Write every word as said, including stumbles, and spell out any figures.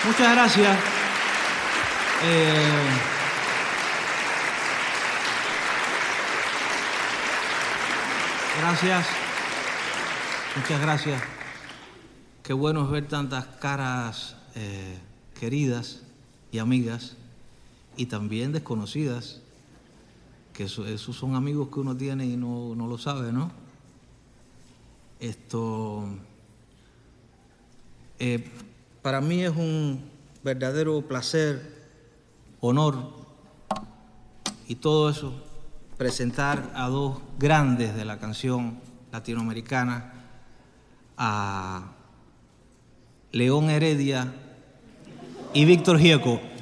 Muchas gracias. Eh, gracias. Muchas gracias. Qué bueno es ver tantas caras eh, queridas y amigas y también desconocidas, que eso, esos son amigos que uno tiene y no, no lo sabe, ¿no? Esto, eh, para mí es un verdadero placer, honor y todo eso, presentar a dos grandes de la canción latinoamericana, a León Heredia y Víctor Gieco.